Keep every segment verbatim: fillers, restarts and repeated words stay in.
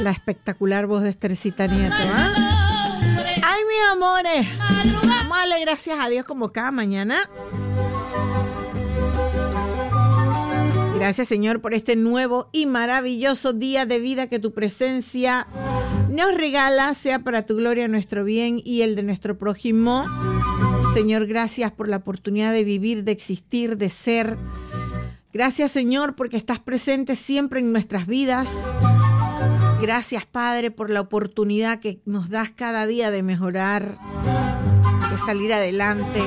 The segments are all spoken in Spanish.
la espectacular voz de Esthercita Nieto, ¿eh? Ay, mis amores, vamos a darle gracias a Dios como cada mañana. Gracias, Señor, por este nuevo y maravilloso día de vida que tu presencia nos regala, sea para tu gloria, nuestro bien y el de nuestro prójimo. Señor, gracias por la oportunidad de vivir, de existir, de ser. Gracias, Señor, porque estás presente siempre en nuestras vidas. Gracias, Padre, por la oportunidad que nos das cada día de mejorar, de salir adelante.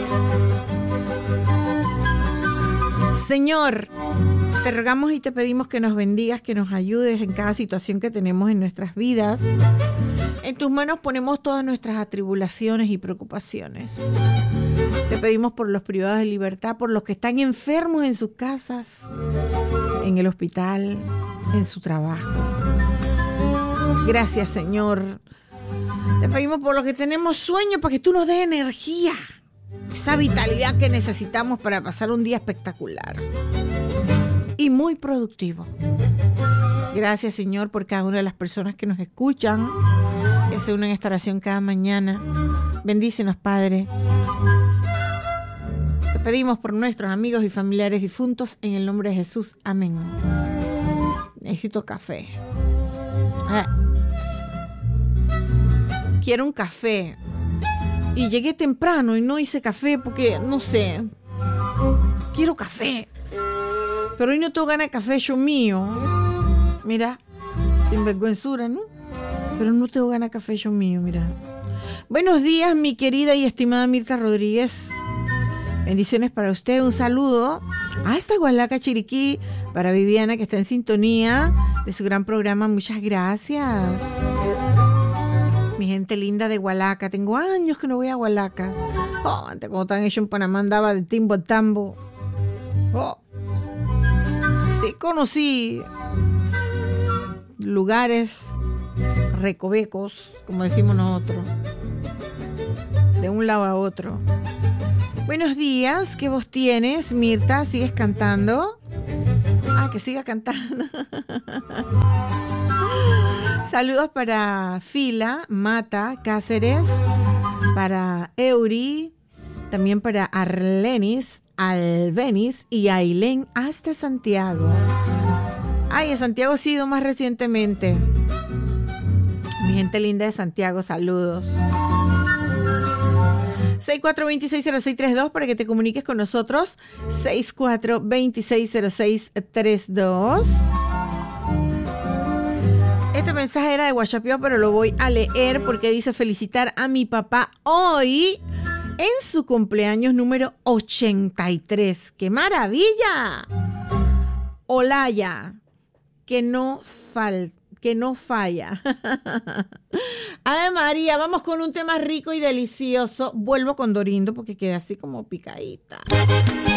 Señor, te rogamos y te pedimos que nos bendigas, que nos ayudes en cada situación que tenemos en nuestras vidas. En tus manos ponemos todas nuestras atribulaciones y preocupaciones. Te pedimos por los privados de libertad, por los que están enfermos en sus casas, en el hospital, en su trabajo. Gracias, Señor. Te pedimos por los que tenemos sueño, para que tú nos des energía, esa vitalidad que necesitamos para pasar un día espectacular y muy productivo. Gracias, Señor, por cada una de las personas que nos escuchan, que se unen a esta oración cada mañana. Bendícenos, Padre. Te pedimos por nuestros amigos y familiares difuntos en el nombre de Jesús. Amén. Necesito café. Ah. Quiero un café. Y llegué temprano y no hice café porque, no sé, quiero café. Pero hoy no tengo ganas de café yo mío. Mira, sin vergüenzura, ¿no? Pero no tengo ganas de café yo mío, mira. Buenos días, mi querida y estimada Mirta Rodríguez. Bendiciones para usted, un saludo hasta Gualaca, Chiriquí, para Viviana, que está en sintonía de su gran programa. Muchas gracias. Mi gente linda de Gualaca. Tengo años que no voy a Gualaca. Oh, antes cuando estaban hechos en Panamá andaba de timbo a tambo. Oh. Sí, conocí lugares recovecos, como decimos nosotros, de un lado a otro. Buenos días, ¿qué voz tienes, Mirta? ¿Sigues cantando? Ah, que siga cantando. Saludos para Fila, Mata, Cáceres, para Eury, también para Arlenis, Albenis y Ailén hasta Santiago. Ay, a Santiago he ido más recientemente. Mi gente linda de Santiago, saludos. seis cuatro dos seis cero seis tres dos para que te comuniques con nosotros. seis cuatro dos seis cero seis tres dos. Este mensaje era de WhatsApp, pero lo voy a leer porque dice: felicitar a mi papá hoy en su cumpleaños número ochenta y tres. ¡Qué maravilla! Olaya, que no falta. Que no falla. Ave María, vamos con un tema rico y delicioso. Vuelvo con Dorindo porque queda así como picadita.